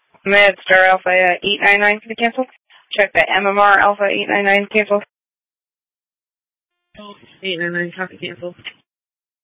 Med Star Alpha 899 to be canceled. Check the MMR Alpha 899 canceled. 899 copy canceled.